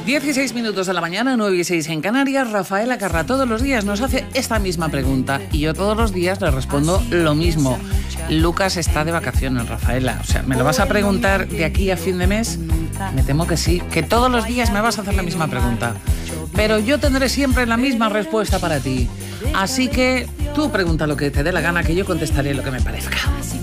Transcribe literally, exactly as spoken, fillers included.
dieciséis minutos de la mañana, nueve y seis en Canarias. Rafael Acarra todos los días nos hace esta misma pregunta y yo todos los días le respondo lo mismo. Lucas está de vacaciones, Rafaela. O sea, ¿me lo vas a preguntar de aquí a fin de mes? Me temo que sí, que todos los días me vas a hacer la misma pregunta. Pero yo tendré siempre la misma respuesta para ti. Así que tú pregunta lo que te dé la gana, que yo contestaré lo que me parezca.